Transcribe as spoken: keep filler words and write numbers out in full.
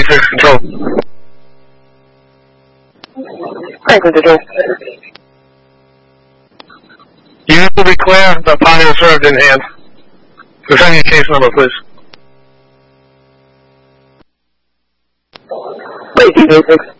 six control. Franklin Digital. Unit will be clear. The party is served in hand. Return your case number, please. Wait, D J six.